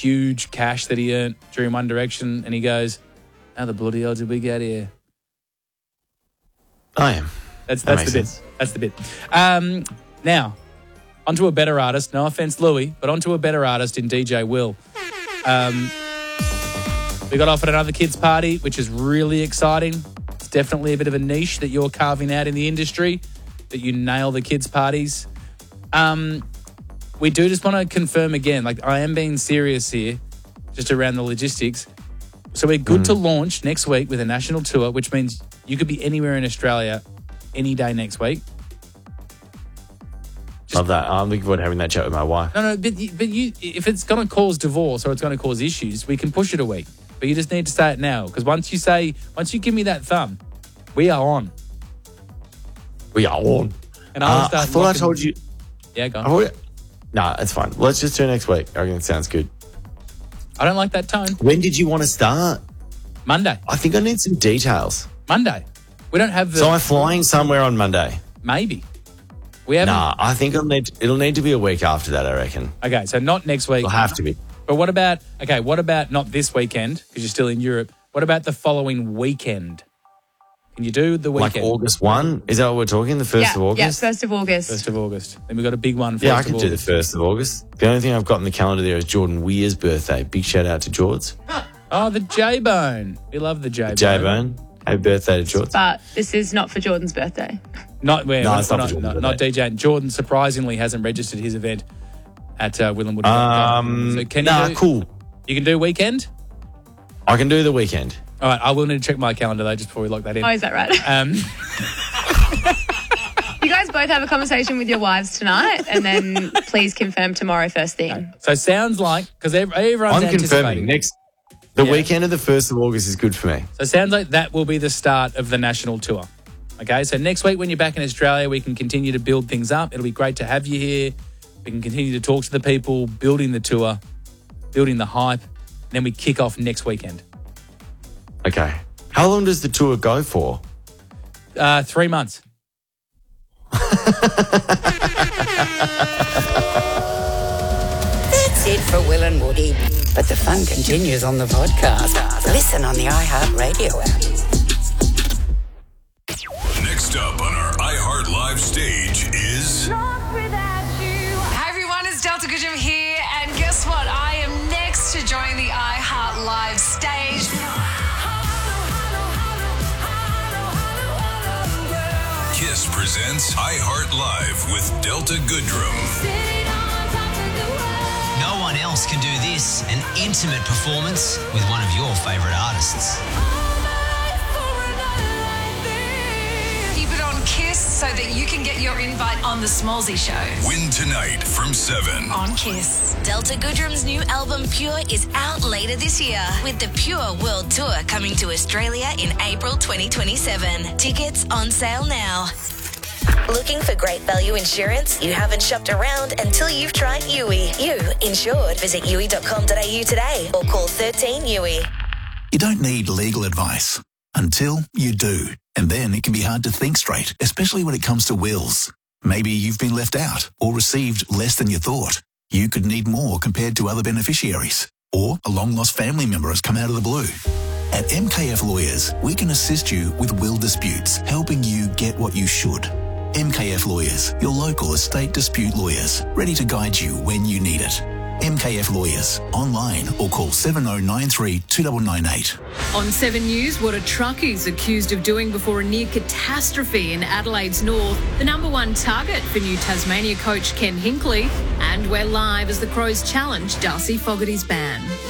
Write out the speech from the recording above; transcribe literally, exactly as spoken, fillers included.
huge cash that he earned during One Direction, and he goes, "How the bloody hell did we get here?" I am. That's that's that the bit. sense. That's the bit. Um, now, onto a better artist. No offense, Louis, but onto a better artist in D J Will. Um, we got off at another kids' party, which is really exciting. It's definitely a bit of a niche that you're carving out in the industry, that you nail the kids' parties. Um, we do just want to confirm again, like I am being serious here, just around the logistics. So we're good mm. to launch next week with a national tour, which means you could be anywhere in Australia any day next week. Just, Love that. I'm looking forward to having that chat with my wife. No, no, but, but you, if it's going to cause divorce or it's going to cause issues, we can push it a week. But you just need to say it now, because once you say, once you give me that thumb, we are on. We are on. And I'll uh, start I thought locking... I told you. Yeah, go on. No, nah, it's fine. Let's just do next week. I reckon it sounds good. I don't like that tone. When did you want to start? Monday. I think I need some details. Monday. We don't have the... So I'm flying somewhere on Monday. Maybe. We haven't... Nah, I think it'll need, it'll need to be a week after that, I reckon. Okay, so not next week. It'll have to be. But what about... Okay, what about not this weekend, because you're still in Europe. What about the following weekend? Can you do the weekend? Like August first? Is that what we're talking? The first yeah, of August? Yeah, first of August. First of August. Then we've got a big one. Yeah, I can do the first of August. The only thing I've got in the calendar there is Jordan Weir's birthday. Big shout out to Jords. Oh, the J-Bone. We love the J-Bone. J-Bone. Happy birthday to Jordan. But this is not for Jordan's birthday. Not where? No, not, it's not, not, for not, Jordan's not birthday. D J. Jordan surprisingly hasn't registered his event at uh, Willenwood. Um, so can nah, you do, cool. You can do weekend? I can do the weekend. All right, I will need to check my calendar though just before we lock that in. Oh, is that right? Um, you guys both have a conversation with your wives tonight, and then please confirm tomorrow first thing. okay. So sounds like, because everyone's I'm anticipating. confirming. Next, the Yeah. weekend of the first of August is good for me. So it sounds like that will be the start of the national tour. Okay, so next week when you're back in Australia, we can continue to build things up. It'll be great to have you here. We can continue to talk to the people, building the tour, building the hype. And then we kick off next weekend. Okay. How long does the tour go for? Uh, three months. That's it for Will and Woody. But the fun continues on the podcast. Listen on the iHeartRadio app. Next up on our iHeart Live stage is... Hi everyone, it's Delta Goodrum here, and guess what? I am next to join the iHeart Live stage. Kiss presents iHeart Live with Delta Goodrum. No one else can do this, an intimate performance with one of your favourite artists. Keep it on Kiss so that you can get your invite on the Smallsy Show. Win tonight from seven. On Kiss. Delta Goodrum's new album Pure is out later this year, with the Pure World Tour coming to Australia in April twenty twenty-seven. Tickets on sale now. Looking for great value insurance? You haven't shopped around until you've tried U I. You insured. Visit U I dot com dot a u today or call thirteen U I. You don't need legal advice until you do. And then it can be hard to think straight, especially when it comes to wills. Maybe you've been left out or received less than you thought. You could need more compared to other beneficiaries. Or a long-lost family member has come out of the blue. At M K F Lawyers, we can assist you with will disputes, helping you get what you should. M K F Lawyers, your local estate dispute lawyers, ready to guide you when you need it. M K F Lawyers, online or call seven oh nine three two nine nine eight. On seven News, what a truck is accused of doing before a near catastrophe in Adelaide's north, the number one target for new Tasmania coach Ken Hinkley, and we're live as the Crows challenge Darcy Fogarty's ban.